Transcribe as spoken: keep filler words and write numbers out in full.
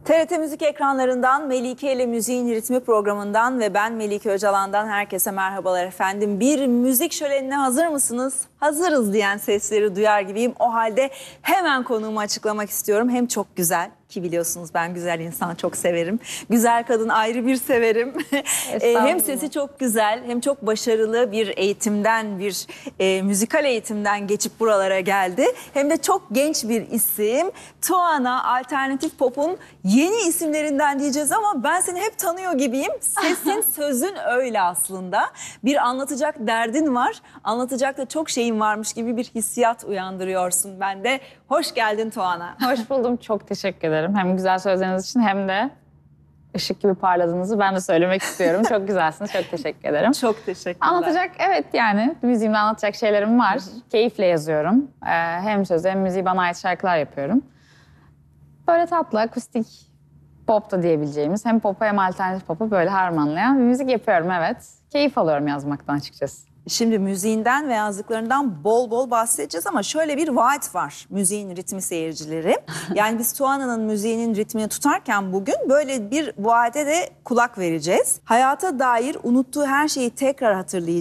T R T Müzik ekranlarından Melike ile Müziğin Ritmi programından ve ben Melike Öcalan'dan herkese merhabalar efendim. Bir müzik şölenine hazır mısınız? Hazırız diyen sesleri duyar gibiyim. O halde hemen konuğumu açıklamak istiyorum. Hem çok güzel ki biliyorsunuz ben güzel insan çok severim. Güzel kadın ayrı bir severim. Hem sesi çok güzel hem çok başarılı bir eğitimden bir e, müzikal eğitimden geçip buralara geldi. Hem de çok genç bir isim. Tuana alternatif pop'un yeni isimlerinden diyeceğiz ama ben seni hep tanıyor gibiyim. Sesin sözün öyle aslında. Bir anlatacak derdin var. Anlatacak da çok şeyin varmış gibi bir hissiyat uyandırıyorsun bende. Hoş geldin Tuana. Hoş buldum. Çok teşekkür ederim. Hem güzel sözleriniz için hem de ışık gibi parladığınızı ben de söylemek istiyorum. Çok güzelsiniz. Çok teşekkür ederim. Çok teşekkürler. Anlatacak, evet yani müziğimde anlatacak şeylerim var. Hı hı. Keyifle yazıyorum. Ee, hem sözü hem müziği bana ait şarkılar yapıyorum. Böyle tatlı, akustik pop da diyebileceğimiz hem pop'u hem alternatif pop'u böyle harmanlayan bir müzik yapıyorum, evet. Keyif alıyorum yazmaktan açıkçası. Şimdi müziğinden ve yazdıklarından bol bol bahsedeceğiz ama şöyle bir vaat var müziğin ritmi seyircileri. Yani biz Tuana'nın müziğinin ritmini tutarken bugün böyle bir vaate de kulak vereceğiz. Hayata dair unuttuğu her şeyi tekrar hatırlayacağız.